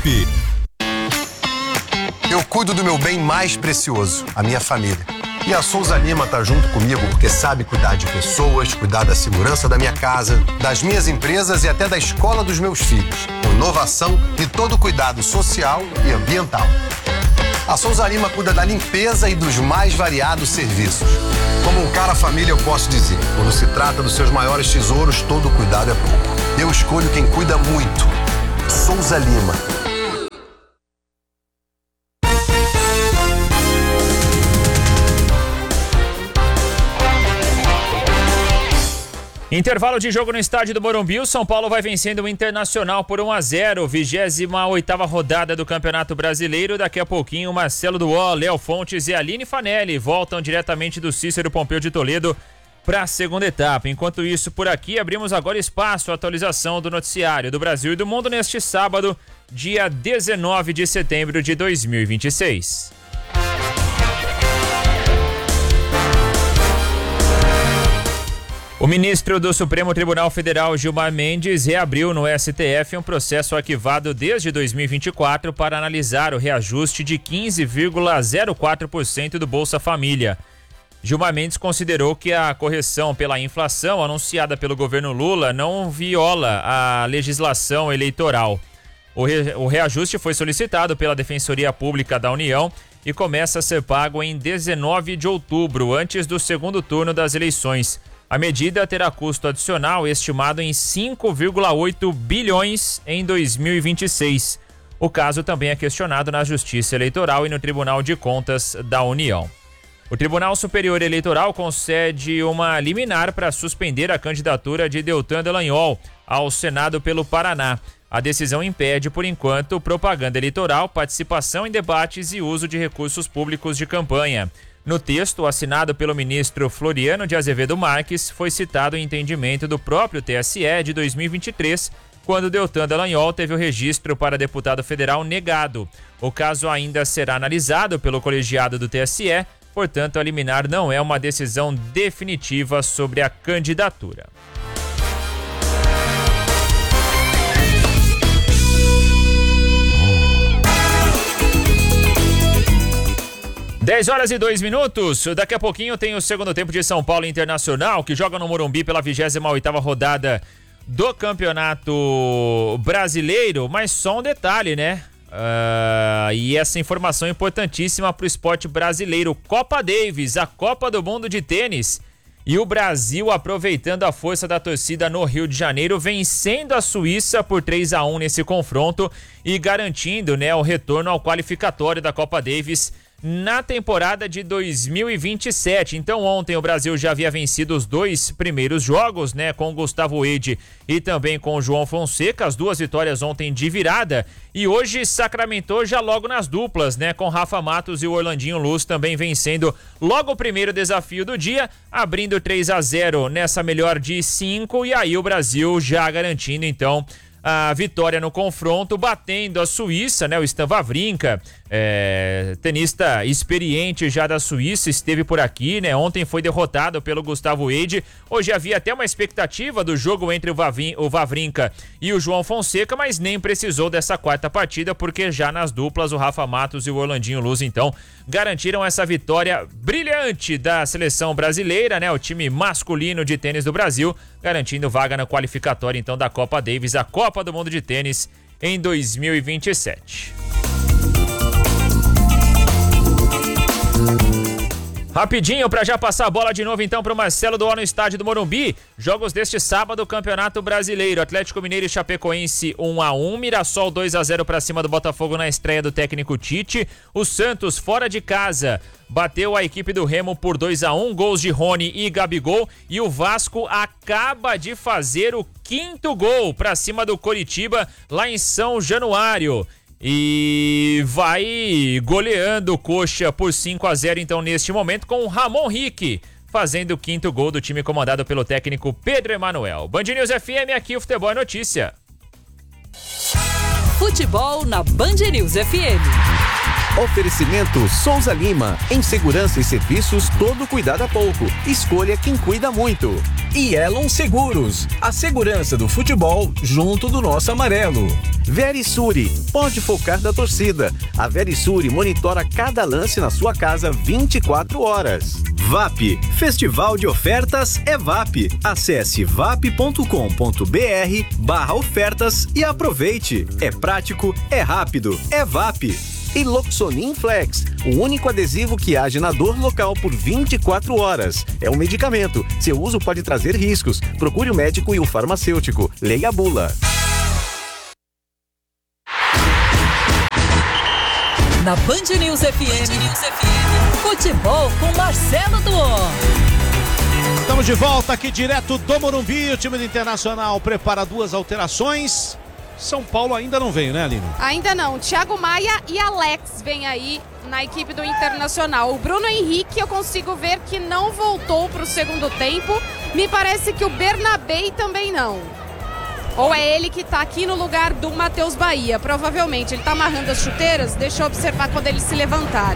Recife. Eu cuido do meu bem mais precioso, a minha família. E a Souza Lima tá junto comigo porque sabe cuidar de pessoas, cuidar da segurança da minha casa, das minhas empresas e até da escola dos meus filhos. Com inovação e todo cuidado social e ambiental. A Souza Lima cuida da limpeza e dos mais variados serviços. Como um cara família, eu posso dizer, quando se trata dos seus maiores tesouros, todo cuidado é pouco. Eu escolho quem cuida muito. Souza Lima. Intervalo de jogo no estádio do Morumbi, o São Paulo vai vencendo o Internacional por 1-0, 28ª rodada do Campeonato Brasileiro. Daqui a pouquinho, Marcelo Duó, Léo Fontes e Aline Fanelli voltam diretamente do Cícero Pompeu de Toledo para a segunda etapa. Enquanto isso, por aqui, abrimos agora espaço à atualização do noticiário do Brasil e do Mundo neste sábado, dia 19 de setembro de 2026. O ministro do Supremo Tribunal Federal, Gilmar Mendes, reabriu no STF um processo arquivado desde 2024 para analisar o reajuste de 15,04% do Bolsa Família. Gilmar Mendes considerou que a correção pela inflação anunciada pelo governo Lula não viola a legislação eleitoral. O reajuste foi solicitado pela Defensoria Pública da União e começa a ser pago em 19 de outubro, antes do segundo turno das eleições. A medida terá custo adicional estimado em 5,8 bilhões em 2026. O caso também é questionado na Justiça Eleitoral e no Tribunal de Contas da União. O Tribunal Superior Eleitoral concede uma liminar para suspender a candidatura de Deltan Dallagnol ao Senado pelo Paraná. A decisão impede, por enquanto, propaganda eleitoral, participação em debates e uso de recursos públicos de campanha. No texto, assinado pelo ministro Floriano de Azevedo Marques, foi citado o entendimento do próprio TSE de 2023, quando Deltan Dallagnol teve o registro para deputado federal negado. O caso ainda será analisado pelo colegiado do TSE, portanto, a liminar não é uma decisão definitiva sobre a candidatura. 10h02. Daqui a pouquinho tem o segundo tempo de São Paulo Internacional, que joga no Morumbi pela 28ª rodada do Campeonato Brasileiro. Mas só um detalhe, né? E essa informação é importantíssima para o esporte brasileiro. Copa Davis, a Copa do Mundo de Tênis. E o Brasil aproveitando a força da torcida no Rio de Janeiro, vencendo a Suíça por 3-1 nesse confronto e garantindo, né, o retorno ao qualificatório da Copa Davis na temporada de 2027. Então ontem o Brasil já havia vencido os dois primeiros jogos, né, com o Gustavo Eide e também com o João Fonseca, as duas vitórias ontem de virada, e hoje sacramentou já logo nas duplas, né, com Rafa Matos e o Orlandinho Luz também vencendo logo o primeiro desafio do dia, abrindo 3-0 nessa melhor de 5, e aí o Brasil já garantindo então a vitória no confronto, batendo a Suíça, né? O Stan Wawrinka, tenista experiente já da Suíça, esteve por aqui, né? Ontem foi derrotado pelo Gustavo Eide. Hoje havia até uma expectativa do jogo entre o Wawrinka e o João Fonseca, mas nem precisou dessa quarta partida, porque já nas duplas o Rafa Matos e o Orlandinho Luz, então, garantiram essa vitória brilhante da seleção brasileira, né? O time masculino de tênis do Brasil, garantindo vaga na qualificatória, então, da Copa Davis, a Copa do Mundo de Tênis em 2027. Rapidinho para já passar a bola de novo então para o Marcelo Duó no estádio do Morumbi. Jogos deste sábado, Campeonato Brasileiro. Atlético Mineiro e Chapecoense 1-1, Mirassol 2-0 para cima do Botafogo na estreia do técnico Tite. O Santos fora de casa bateu a equipe do Remo por 2-1, gols de Rony e Gabigol, e o Vasco acaba de fazer o 5º gol para cima do Coritiba lá em São Januário. E vai goleando o Coxa por 5-0 então neste momento, com o Ramon Rick fazendo o 5º gol do time comandado pelo técnico Pedro Emanuel. Band News FM, aqui o Futebol é Notícia. Futebol na Band News FM. Oferecimento Souza Lima. Em segurança e serviços, todo cuidado é pouco. Escolha quem cuida muito. E Elon Seguros. A segurança do futebol junto do nosso amarelo. Verisure. Pode focar da torcida. A Verisure monitora cada lance na sua casa 24 horas. VAP. Festival de Ofertas é VAP. Acesse vap.com.br/ofertas e aproveite. É prático, é rápido, é VAP. E Loxonin Flex, o único adesivo que age na dor local por 24 horas. É um medicamento. Seu uso pode trazer riscos. Procure o médico e o farmacêutico. Leia a bula. Na Band News FM, futebol com Marcelo Duó. Estamos de volta aqui direto do Morumbi. O time do Internacional prepara 2 alterações. São Paulo ainda não veio, né, Aline? Ainda não. Thiago Maia e Alex vêm aí na equipe do Internacional. O Bruno Henrique eu consigo ver que não voltou para o segundo tempo. Me parece que o Bernabé também não. Ou é ele que está aqui no lugar do Matheus Bahia? Provavelmente. Ele está amarrando as chuteiras. Deixa eu observar quando ele se levantar.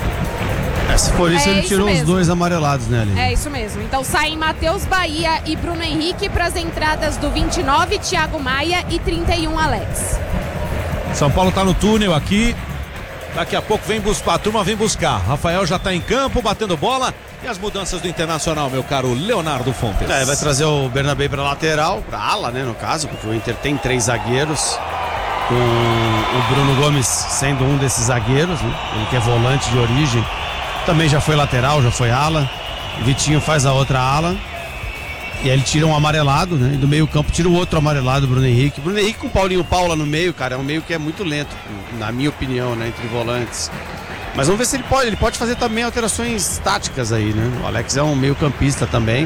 Se for isso, ele tirou os 2 amarelados, né, Aline? É isso mesmo. Então saem Matheus Bahia e Bruno Henrique para as entradas do 29, Thiago Maia e 31, Alex. São Paulo tá no túnel aqui. Daqui a pouco a turma vem buscar. Rafael já tá em campo, batendo bola. E as mudanças do Internacional, meu caro Leonardo Fontes? Vai trazer o Bernabé pra lateral, pra ala, né, no caso, porque o Inter tem 3 zagueiros. Com o Bruno Gomes sendo um desses zagueiros, né? Ele que é volante de origem. Também já foi lateral, já foi ala. Vitinho faz a outra ala. E aí ele tira um amarelado, né? E do meio campo tira o outro amarelado, Bruno Henrique. Bruno Henrique com o Paulinho Paula no meio, cara, é um meio que é muito lento, na minha opinião, né? Entre volantes. Mas vamos ver se ele pode fazer também alterações táticas aí, né? O Alex é um meio campista também.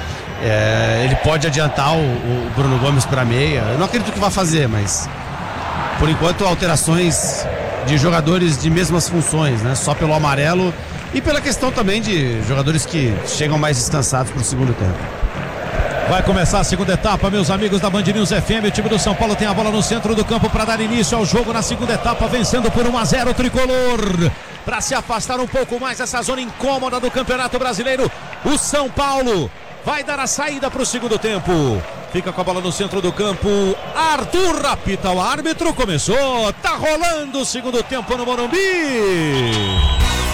Ele pode adiantar o Bruno Gomes para meia. Eu não acredito que vai fazer, mas por enquanto alterações de jogadores de mesmas funções, né? Só pelo amarelo e pela questão também de jogadores que chegam mais descansados para o segundo tempo. Vai começar a segunda etapa, meus amigos da Band News FM. O time do São Paulo tem a bola no centro do campo para dar início ao jogo na segunda etapa, vencendo por 1-0 o tricolor. Para se afastar um pouco mais dessa zona incômoda do Campeonato Brasileiro, o São Paulo vai dar a saída para o segundo tempo. Fica com a bola no centro do campo. Arthur apita o árbitro. Começou. Tá rolando o segundo tempo no Morumbi.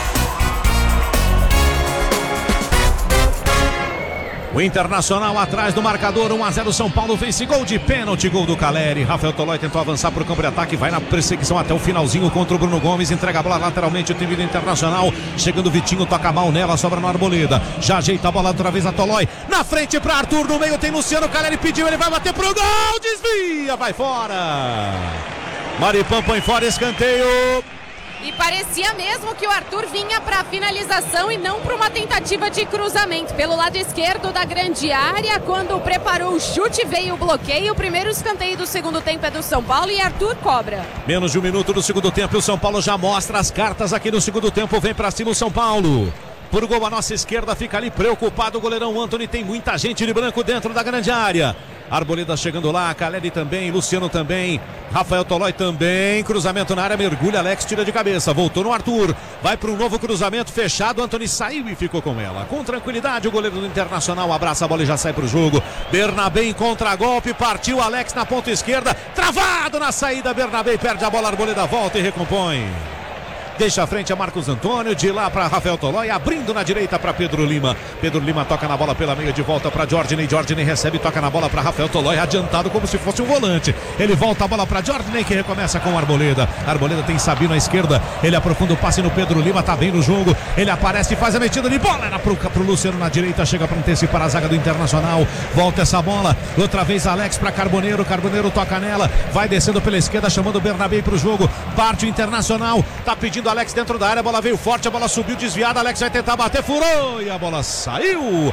O Internacional atrás do marcador, 1-0 São Paulo vence, gol de pênalti, gol do Caleri. Rafael Tolói tentou avançar para o campo de ataque, vai na perseguição até o finalzinho contra o Bruno Gomes, entrega a bola lateralmente o time do Internacional, chegando o Vitinho, toca mal nela, sobra no Arboleda, já ajeita a bola outra vez a Tolói, na frente para Arthur, no meio tem Luciano, Caleri pediu, ele vai bater pro gol, desvia, vai fora. Maripã põe fora, escanteio. E parecia mesmo que o Arthur vinha para a finalização e não para uma tentativa de cruzamento. Pelo lado esquerdo da grande área, quando preparou o chute, veio o bloqueio. O primeiro escanteio do segundo tempo é do São Paulo e Arthur cobra. Menos de um minuto do segundo tempo e o São Paulo já mostra as cartas aqui no segundo tempo. Vem para cima o São Paulo. Por gol à nossa esquerda, fica ali preocupado o goleirão Antony. Tem muita gente de branco dentro da grande área. Arboleda chegando lá, Caleri também, Luciano também, Rafael Tolói também, cruzamento na área, mergulha, Alex tira de cabeça, voltou no Arthur, vai para um novo cruzamento fechado, Antony saiu e ficou com ela, com tranquilidade o goleiro do Internacional abraça a bola e já sai para o jogo. Bernabé em contragolpe, partiu Alex na ponta esquerda, travado na saída, Bernabé perde a bola, Arboleda volta e recompõe. Deixa a frente a Marcos Antônio, de lá para Rafael Tolói, abrindo na direita para Pedro Lima. Pedro Lima toca na bola pela meia, de volta para Jordinei. Jordinei recebe, toca na bola para Rafael Tolói, adiantado como se fosse um volante. Ele volta a bola para Jordinei, que recomeça com o Arboleda. Arboleda tem Sabino à esquerda, ele aprofunda o passe no Pedro Lima, tá bem no jogo. Ele aparece e faz a metida de bola, era pro Luciano na direita, chega para antecipar a zaga do Internacional. Volta essa bola, outra vez Alex para Carboneiro, Carboneiro toca nela, vai descendo pela esquerda, chamando o Bernabé pro jogo. Parte o Internacional, tá pedindo Alex dentro da área, a bola veio forte, a bola subiu desviada, Alex vai tentar bater, furou e a bola saiu.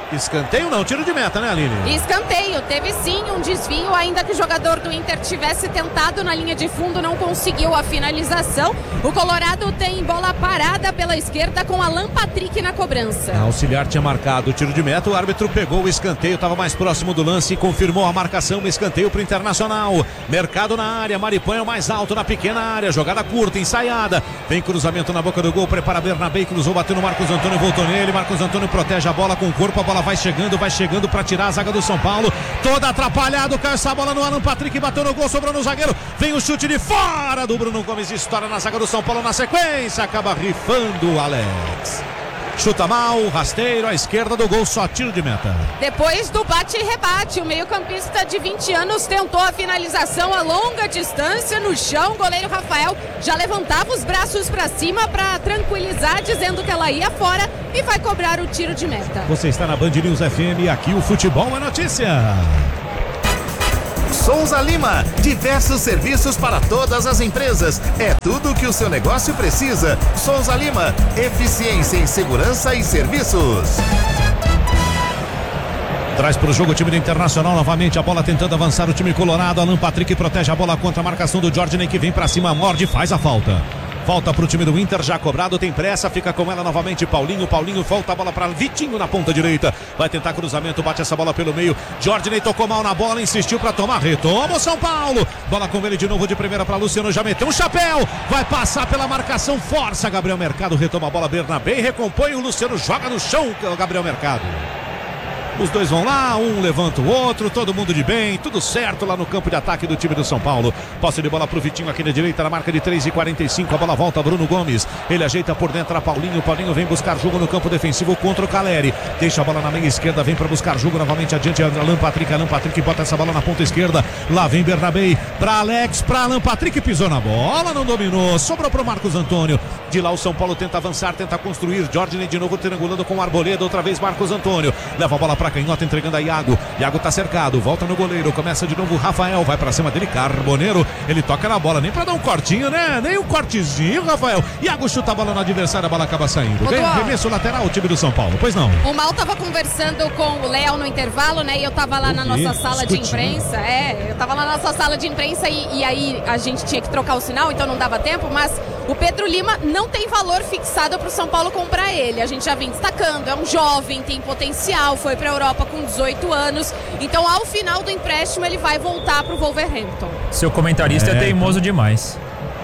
Escanteio não, tiro de meta, né, Aline? Escanteio, teve sim um desvio, ainda que o jogador do Inter tivesse tentado na linha de fundo, não conseguiu a finalização. O Colorado tem bola parada pela esquerda com Alan Patrick na cobrança. A auxiliar tinha marcado o tiro de meta, o árbitro pegou o escanteio, estava mais próximo do lance e confirmou a marcação, escanteio para o Internacional. Mercado na área, Maripanha mais alto na pequena área, jogada curta, ensaiada. Vem cruzamento na boca do gol, prepara Bernabé, cruzou, bateu no Marcos Antônio, voltou nele. Marcos Antônio protege a bola com o corpo, a bola vai chegando para tirar a zaga do São Paulo. Todo atrapalhado, caiu essa bola no Alan Patrick, bateu no gol, sobrou no zagueiro. Vem o chute de fora do Bruno Gomes, estoura na zaga do São Paulo na sequência, acaba rifando o Alex. Chuta mal, rasteiro, à esquerda do gol, só tiro de meta. Depois do bate e rebate, o meio-campista de 20 anos tentou a finalização a longa distância no chão. O goleiro Rafael já levantava os braços para cima para tranquilizar, dizendo que ela ia fora e vai cobrar o tiro de meta. Você está na Band News FM, aqui o futebol é notícia. Souza Lima, diversos serviços para todas as empresas. É tudo o que o seu negócio precisa. Souza Lima, eficiência em segurança e serviços. Traz para o jogo o time do Internacional novamente, a bola tentando avançar o time colorado. Alan Patrick protege a bola contra a marcação do Jordan, que vem para cima, morde, faz a falta. Falta para o time do Inter, já cobrado, tem pressa, fica com ela novamente Paulinho, volta a bola para Vitinho na ponta direita, vai tentar cruzamento, bate essa bola pelo meio, Jordan tocou mal na bola, insistiu para tomar, retoma o São Paulo, bola com ele de novo de primeira para Luciano, já meteu um chapéu, vai passar pela marcação, força Gabriel Mercado, retoma a bola, Bernabé, recompõe, o Luciano joga no chão, o Gabriel Mercado. Os dois vão lá, um levanta o outro, todo mundo de bem, tudo certo lá no campo de ataque do time do São Paulo. Posse de bola pro Vitinho aqui na direita, na marca de 3:45, a bola volta Bruno Gomes. Ele ajeita por dentro a Paulinho vem buscar jogo no campo defensivo contra o Caleri. Deixa a bola na meia esquerda, vem para buscar jogo novamente adiante, Alan Patrick bota essa bola na ponta esquerda. Lá vem Bernabé, para Alex, para Alan Patrick, pisou na bola, não dominou, sobrou pro Marcos Antônio. De lá o São Paulo tenta avançar, tenta construir, Jordan de novo triangulando com o Arboleda, outra vez Marcos Antônio. Leva a bola para canhota, entregando a Iago tá cercado, volta no goleiro, começa de novo o Rafael, vai pra cima dele, Carboneiro, ele toca na bola, nem pra dar um cortinho, né, nem um cortezinho, Rafael. Iago chuta a bola no adversário, a bola acaba saindo. Vem arremesso lateral o time do São Paulo, pois não? O Mal tava conversando com o Léo no intervalo, né, e eu tava lá na nossa sala de imprensa, eu tava lá na nossa sala de imprensa e aí a gente tinha que trocar o sinal, então não dava tempo, mas o Pedro Lima não tem valor fixado pro São Paulo comprar ele, a gente já vem destacando, é um jovem, tem potencial, foi pra Europa com 18 anos, então ao final do empréstimo ele vai voltar pro Wolverhampton. Seu comentarista é teimoso demais.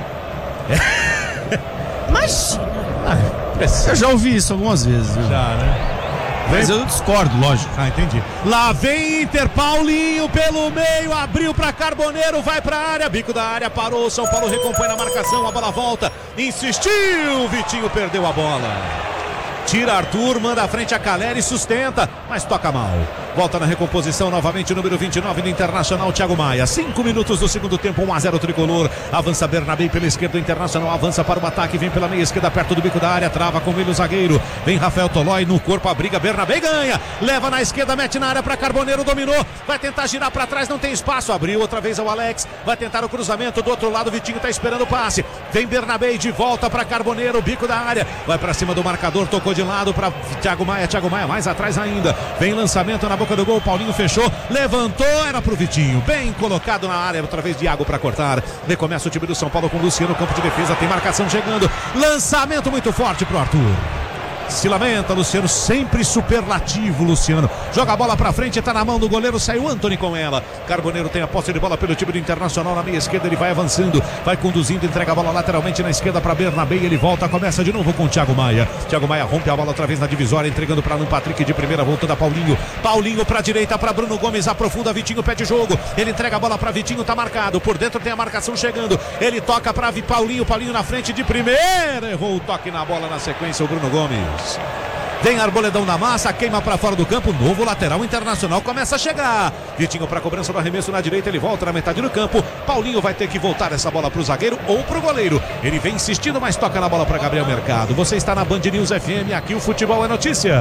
Imagina. Eu já ouvi isso algumas vezes, viu? Já, né? Mas eu discordo, lógico. Entendi. Lá vem Inter, Paulinho pelo meio, abriu pra Carboneiro, vai pra área, bico da área, parou, São Paulo recompõe na marcação, a bola volta, insistiu, Vitinho perdeu a bola. Tira Arthur, manda à frente a Caleri, sustenta, mas toca mal. Volta na recomposição novamente, número 29 do Internacional, Thiago Maia. 5 minutos do segundo tempo, 1-0 tricolor. Avança Bernabé pela esquerda, o Internacional avança para o ataque, vem pela meia esquerda, perto do bico da área, trava com ele o zagueiro. Vem Rafael Tolói no corpo, a briga, Bernabé ganha. Leva na esquerda, mete na área para Carboneiro, dominou. Vai tentar girar para trás, não tem espaço. Abriu outra vez ao Alex, vai tentar o cruzamento do outro lado, Vitinho tá esperando o passe. Vem Bernabé de volta para Carboneiro, bico da área. Vai para cima do marcador, tocou de lado para Thiago Maia mais atrás ainda. Vem lançamento na boca do gol, Paulinho fechou, levantou, era pro Vitinho, bem colocado na área, outra vez Iago para cortar. Recomeça o time do São Paulo com o Luciano, campo de defesa, tem marcação chegando, lançamento muito forte pro Arthur. Se lamenta, Luciano, sempre superlativo, Luciano. Joga a bola pra frente, tá na mão do goleiro, saiu Antony com ela. Carboneiro tem a posse de bola pelo time do Internacional na meia esquerda, ele vai avançando, vai conduzindo, entrega a bola lateralmente na esquerda pra Bernabé, ele volta, começa de novo com o Thiago Maia. Thiago Maia rompe a bola outra vez na divisória, entregando pra Alan Patrick de primeira, voltando a Paulinho. Paulinho pra direita, pra Bruno Gomes, aprofunda, Vitinho pede jogo. Ele entrega a bola pra Vitinho, tá marcado, por dentro tem a marcação chegando. Ele toca pra Paulinho, Paulinho na frente de primeira, errou o toque na bola na sequência, o Bruno Gomes. Tem Arboledão na massa, queima para fora do campo, novo lateral Internacional começa a chegar. Vitinho para cobrança do arremesso na direita, ele volta na metade do campo. Paulinho vai ter que voltar essa bola para o zagueiro ou para o goleiro. Ele vem insistindo, mas toca na bola para Gabriel Mercado. Você está na Band News FM, aqui o futebol é notícia.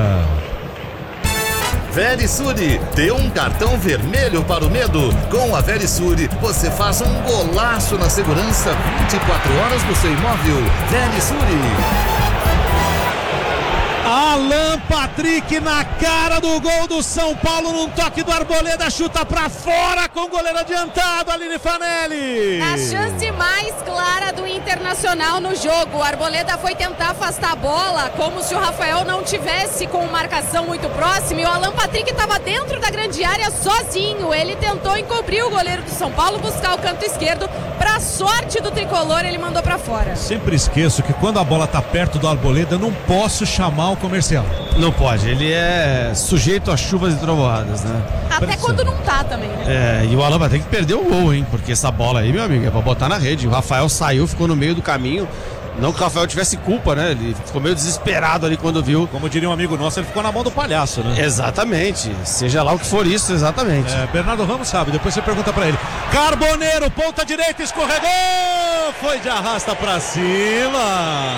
Verisure, dê um cartão vermelho para o medo. Com a Verisure, você faz um golaço na segurança 24 horas do seu imóvel. Verisure. Alan Patrick na cara do gol do São Paulo, num toque do Arboleda, chuta pra fora com o goleiro adiantado, Aline Fanelli. A chance mais clara do Internacional no jogo. O Arboleda foi tentar afastar a bola, como se o Rafael não tivesse com marcação muito próxima, e o Alan Patrick estava dentro da grande área sozinho. Ele tentou encobrir o goleiro do São Paulo, buscar o canto esquerdo. Pra sorte do tricolor, ele mandou pra fora. Sempre esqueço que quando a bola tá perto do Arboleda, eu não posso chamar o comercial. Não pode, ele é sujeito a chuvas e trovoadas, né? Até quando não tá também, né? E o Alan Patrick perdeu o gol, hein? Porque essa bola aí, meu amigo, é pra botar na rede. O Rafael saiu, ficou no meio do caminho. Não que o Rafael tivesse culpa, né? Ele ficou meio desesperado ali quando viu. Como diria um amigo nosso, ele ficou na mão do palhaço, né? Exatamente. Seja lá o que for isso, exatamente. Bernardo Ramos sabe, depois você pergunta pra ele. Carboneiro, ponta direita, escorregou! Foi de arrasta pra cima.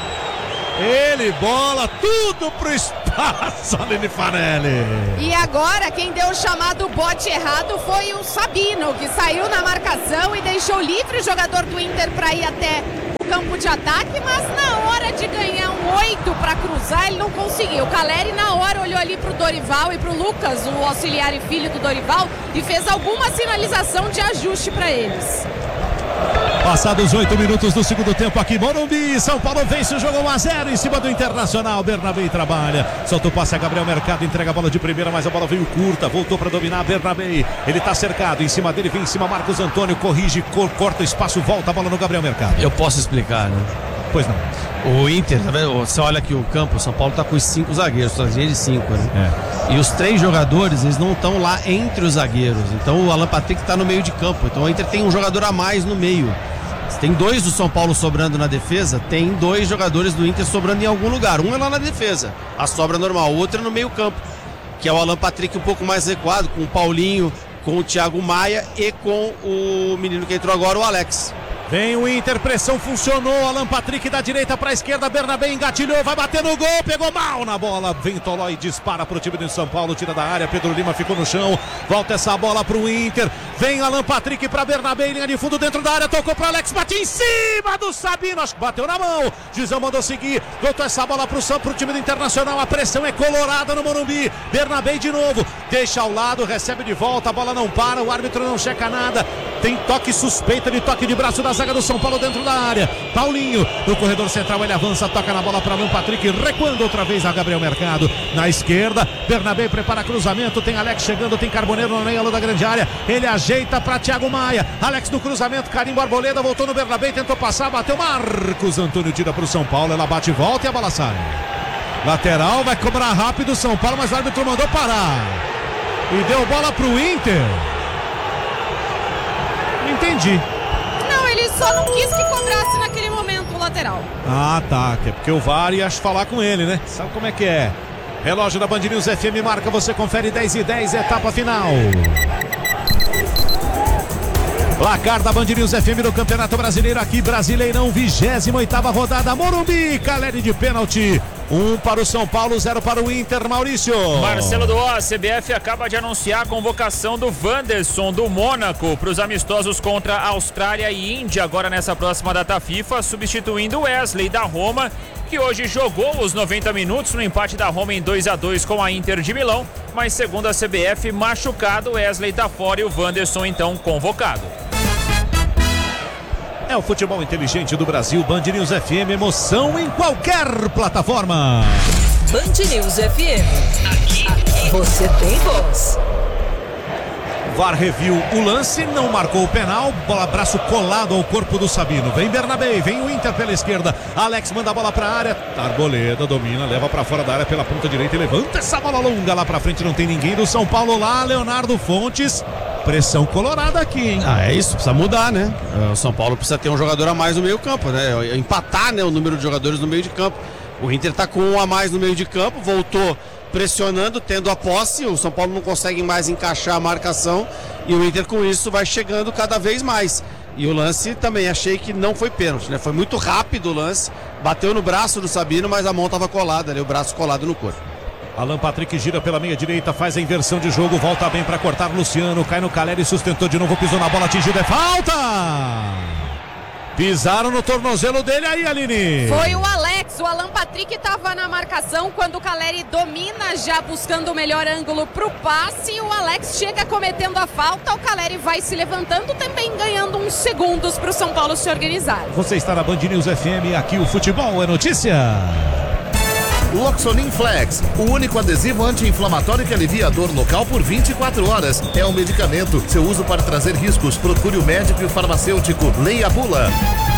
Ele, bola, tudo pro espaço, Aline Fanelli. E agora, quem deu o chamado bote errado foi o Sabino, que saiu na marcação e deixou livre o jogador do Inter para ir até o campo de ataque, mas na hora de ganhar um 8 para cruzar, ele não conseguiu. O Caleri, na hora, olhou ali pro Dorival e pro Lucas, o auxiliar e filho do Dorival, e fez alguma sinalização de ajuste para eles. Passados 8 minutos do segundo tempo aqui, Morumbi, São Paulo vence o jogo 1-0 em cima do Internacional. Bernabé trabalha, solta o passe a Gabriel Mercado, entrega a bola de primeira, mas a bola veio curta, voltou para dominar Bernabé. Ele tá cercado, em cima dele, vem em cima Marcos Antônio, corrige, corta o espaço, volta a bola no Gabriel Mercado. Eu posso explicar, né? Pois não. O Inter, tá vendo? Você olha aqui o campo, o São Paulo tá com os 5 zagueiros, só de 5, né? E os 3 jogadores, eles não estão lá entre os zagueiros. Então o Alan Patrick tá no meio de campo. Então o Inter tem um jogador a mais no meio. Tem 2 do São Paulo sobrando na defesa, tem 2 jogadores do Inter sobrando em algum lugar. Um é lá na defesa, a sobra normal, o outro é no meio campo, que é o Alan Patrick um pouco mais recuado, com o Paulinho, com o Thiago Maia e com o menino que entrou agora, o Alex. Vem o Inter, pressão funcionou, Alan Patrick da direita para a esquerda, Bernabé engatilhou, vai bater no gol, pegou mal na bola, vem Tolói e dispara para o time de São Paulo, tira da área, Pedro Lima ficou no chão, volta essa bola para o Inter, vem Alan Patrick para Bernabé, linha de fundo dentro da área, tocou para Alex, bate em cima do Sabino, acho que bateu na mão, Gizão mandou seguir, voltou essa bola para o time do Internacional, a pressão é colorada no Morumbi, Bernabé de novo, deixa ao lado, recebe de volta, a bola não para, o árbitro não checa nada, tem toque suspeita de toque de braço da zaga do São Paulo dentro da área. Paulinho no corredor central, ele avança, toca na bola para Alan Patrick, recuando outra vez a Gabriel Mercado na esquerda. Bernabé prepara cruzamento, tem Alex chegando, tem Carboneiro no meio da grande área. Ele ajeita para Thiago Maia. Alex no cruzamento, Carimbo Arboleda voltou no Bernabé, tentou passar, bateu Marcos Antônio, tira para o São Paulo, ela bate e volta e a bola sai. Lateral, vai cobrar rápido o São Paulo, mas o árbitro mandou parar e deu bola para o Inter. Entendi. Não, ele só não quis que cobrasse naquele momento o lateral. Ah, tá, que é porque o VAR ia falar com ele, né? Sabe como é que é? Relógio da Band News FM marca, você confere 10:10, etapa final. Placar da Band News FM no Campeonato Brasileiro aqui, Brasileirão, 28ª rodada, Morumbi, Caleri de pênalti. 1 para o São Paulo, 0 para o Inter, Maurício. Marcelo do a CBF acaba de anunciar a convocação do Wanderson do Mônaco para os amistosos contra Austrália e Índia, agora nessa próxima data FIFA, substituindo Wesley da Roma, que hoje jogou os 90 minutos no empate da Roma em 2-2 com a Inter de Milão, mas segundo a CBF, machucado, Wesley tá fora e o Wanderson então convocado. É o futebol inteligente do Brasil, Band News FM, emoção em qualquer plataforma. Band News FM, aqui você tem voz. VAR reviu o lance, não marcou o penal, bola, braço colado ao corpo do Sabino. Vem Bernabé, vem o Inter pela esquerda, Alex manda a bola pra área, Arboleda domina, leva pra fora da área pela ponta direita e levanta essa bola longa lá pra frente, não tem ninguém do São Paulo lá, Leonardo Fontes. Pressão colorada aqui, hein? É isso, precisa mudar, né? O São Paulo precisa ter um jogador a mais no meio campo, né? Empatar, né, o número de jogadores no meio de campo. O Inter tá com um a mais no meio de campo, voltou pressionando, tendo a posse, o São Paulo não consegue mais encaixar a marcação e o Inter com isso vai chegando cada vez mais. E o lance também achei que não foi pênalti, né? Foi muito rápido o lance, bateu no braço do Sabino, mas a mão tava colada, né? O braço colado no corpo. Alan Patrick gira pela meia direita, faz a inversão de jogo, volta bem para cortar Luciano, cai no Caleri, sustentou de novo, pisou na bola, atingido, é falta! Pisaram no tornozelo dele aí, Aline. Foi o Alex O Alan Patrick estava na marcação quando o Caleri domina, já buscando o melhor ângulo para o passe. O Alex chega cometendo a falta, o Caleri vai se levantando, também ganhando uns segundos para o São Paulo se organizar. Você está na Band News FM, aqui o futebol é notícia. Loxonin Flex, o único adesivo anti-inflamatório que alivia a dor local por 24 horas. É um medicamento. Seu uso para trazer riscos. Procure o médico e o farmacêutico. Leia a bula.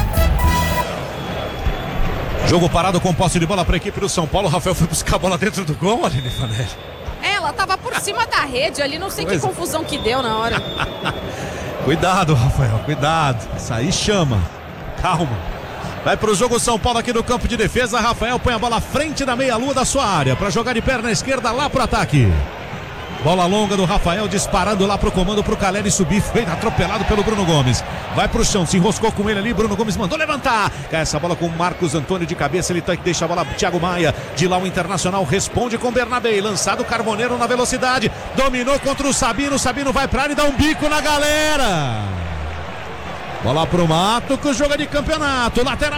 Jogo parado com posse de bola para a equipe do São Paulo. Rafael foi buscar a bola dentro do gol, Aline Fanelli. Ela estava por cima da rede ali, não sei que confusão que deu na hora. Cuidado, Rafael, cuidado. Isso aí chama. Calma. Vai pro jogo São Paulo aqui no campo de defesa. Rafael põe a bola à frente da meia-lua da sua área para jogar de perna esquerda lá pro ataque. Bola longa do Rafael disparando lá pro comando pro Caleri subir. Foi atropelado pelo Bruno Gomes. Vai pro chão, se enroscou com ele ali. Bruno Gomes mandou levantar. Cai essa bola com o Marcos Antônio de cabeça. Ele deixa a bola Thiago Maia. De lá o Internacional responde com Bernabé. Lançado Carboneiro na velocidade. Dominou contra o Sabino. O Sabino vai pra área e dá um bico na galera. Bola pro Mato, que o jogo é de campeonato. Lateral.